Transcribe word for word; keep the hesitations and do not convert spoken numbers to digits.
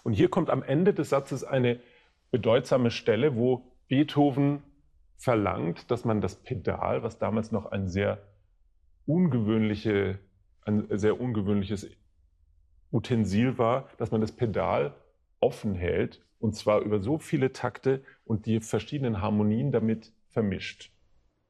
Und hier kommt am Ende des Satzes eine bedeutsame Stelle, wo Beethoven verlangt, dass man das Pedal, was damals noch ein sehr, ungewöhnliche, ein sehr ungewöhnliches Utensil war, dass man das Pedal offen hält, und zwar über so viele Takte und die verschiedenen Harmonien damit vermischt.